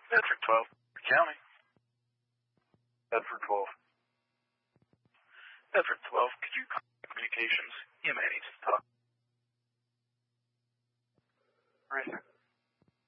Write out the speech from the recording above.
Bedford 12. County. Bedford 12. Bedford 12, could you contact communications? EMA needs to talk.